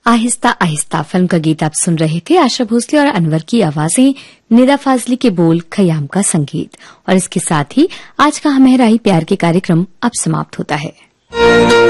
Aahista Aahista film का गीत आप सुन रहे थे। आशा भोसले और अनवर की आवाजें, निदा फाजली के बोल, खयाम का संगीत। और इसके साथ ही आज का हमें राही प्यार के कार्यक्रम अब समाप्त होता है।